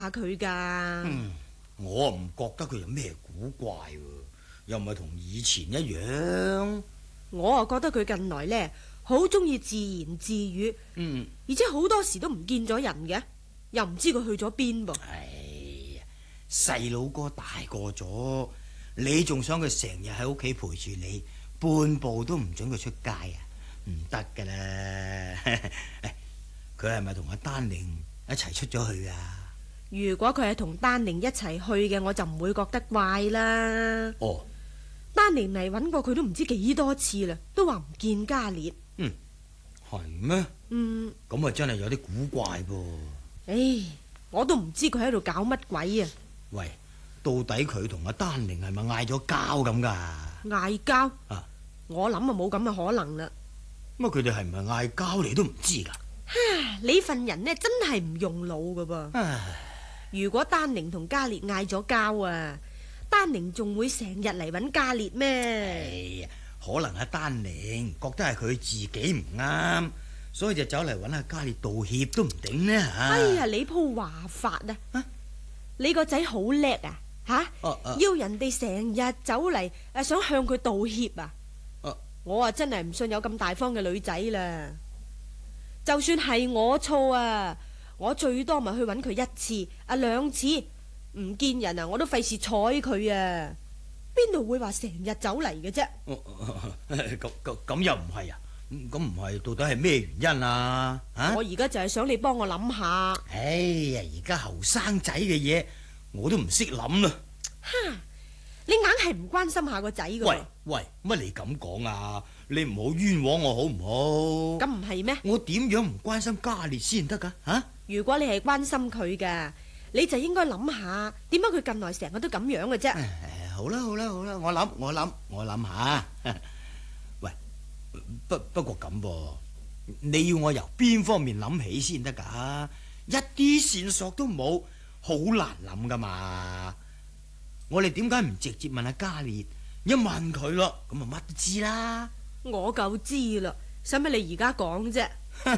佢噶。 我唔覺得佢有咩古怪喎，又唔係同以前一樣。 我啊覺得佢近來呢，好中意自言自語，而且好多時都唔見咗人嘅，又唔知佢去咗邊噃。 哎呀，細佬哥大個咗，你仲想佢成日喺屋企陪住你，半步都唔准佢出街啊？唔得噶啦！佢係咪同阿丹寧一齊出咗去啊？ 如果佢係同丹寧一齊去嘅，我就唔會覺得怪啦。 哦， 丹寧嚟搵過佢都唔知幾多次啦，都話唔見嘉烈。 係咩？咁啊真係有啲古怪噃。 唉，我都唔知佢喺度搞乜鬼啊！ 喂，到底佢同阿丹寧係咪嗌咗交咁噶？ 嗌交啊？ 我諗啊冇咁嘅可能啦。 乜佢哋係唔係嗌交你都唔知噶？ 你份人呢真係唔用腦噶噃。如果丹寧同嘉烈嗌咗交啊，丹寧仲會成日嚟搵嘉烈咩？ 哎呀，可能阿丹寧覺得係佢自己唔啱，所以就走嚟搵阿嘉烈道歉都唔定呢吓。 哎呀，你鋪話法啊！你個仔好叻啊吓！要人哋成日走嚟想向佢道歉啊！我啊真係唔信有咁大方嘅女仔啦。就算係我錯啊，我最多咪去搵佢一次兩次，唔見人啊我都費事睬佢啊！邊度會話成日走嚟嘅啫？ 咁又唔係啊？咁唔係到底係咩原因啊？ 我而家就係想你幫我諗下。 哎呀，而家後生仔嘅嘢我都唔識諗啦。 你硬係唔關心下個仔噶？ 喂，乜你咁講啊？你唔好冤枉我好唔好？ 咁唔係咩？ 我點樣唔關心嘉烈先得噶？ 如果你係關心佢噶，你就應該諗下點解佢近來成日都咁樣嘅啫。 好啦，我諗下。喂，不過咁噃，你要我由邊方面諗起先得噶？一啲線索都冇，好難諗噶嘛。我哋點解唔直接問下嘉烈？一問佢咯，咁啊乜都知啦。 我夠知啦，使乜你而家講啫？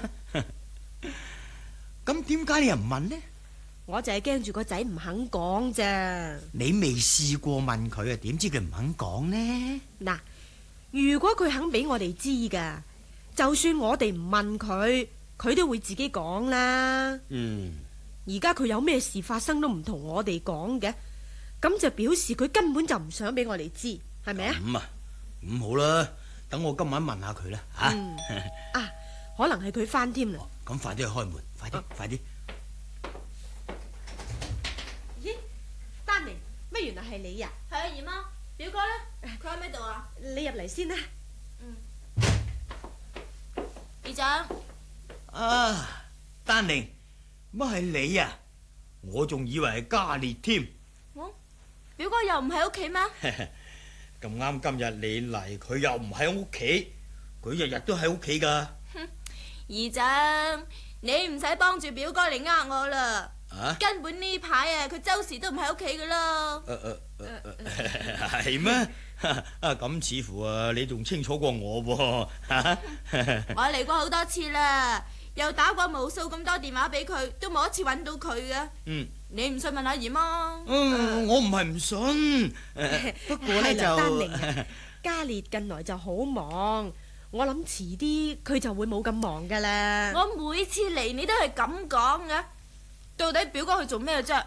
咁點解你又唔問呢？ 我就係驚住個仔唔肯講啫。 你未試過問佢啊？點知佢唔肯講呢？ 嗱，如果佢肯俾我哋知噶，就算我哋唔問佢，佢都會自己講啦。而家佢有咩事發生都唔同我哋講嘅，咁就表示佢根本就唔想俾我哋知，係咪啊？ 咁好啦，等我今晚問下佢啦。 可能係佢翻添啦。 咁快啲去開門，快啲！ 咦，丹寧，乜原來係你呀？ 係啊，姨媽，表哥咧，佢喺咩度啊？ 你入嚟先啦。 姨丈。 丹寧，乜係你啊？我仲以為係嘉烈添。 表哥又唔喺屋企咩？ 咁啱今日你嚟，佢又唔喺屋企，佢日日都喺屋企噶。 姨丈，你唔使幫住表哥嚟呃我啦。根本呢排啊，佢周時都唔喺屋企噶咯。 係咩？咁似乎你仲清楚過我噃。 我嚟過好多次啦，又打過無數咁多電話俾佢，都冇一次揾到佢嘅。你唔信問下姨媽？ 我唔係唔信，不過呢就丹寧，嘉烈近來就好忙，我諗遲啲佢就會冇咁忙噶啦。 我每次嚟你都係咁講嘅，到底表哥去做咩啫？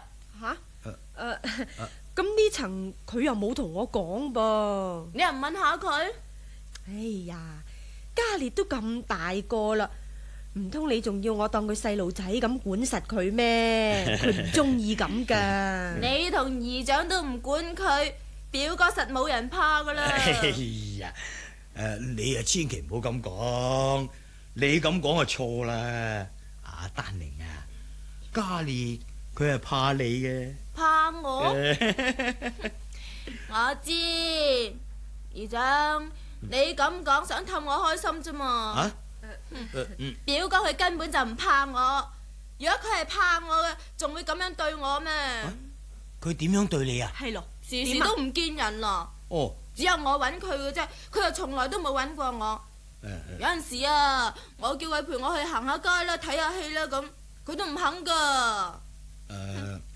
咁呢層佢又冇同我講噃。 你又唔問下佢？ 哎呀，嘉烈都咁大個啦，唔通你仲要我當佢細路仔咁管實佢咩？佢唔中意咁噶。 你同姨丈都唔管佢，表哥實冇人怕噶啦。 哎呀，你啊千祈唔好咁講，你咁講就錯啦。丹寧啊，嘉烈佢係怕你嘅。 怕我？我知，姨丈，你咁講想氹我開心啫嘛。表哥佢根本就唔怕我，如果佢係怕我嘅，仲會咁樣對我咩？ 佢點樣對你啊？ 係咯， 時時都唔見人啦。只有我揾佢嘅啫，佢又從來都冇揾過我。有陣時啊，我叫佢陪我去行下街啦，睇下戲啦咁，佢都唔肯噶。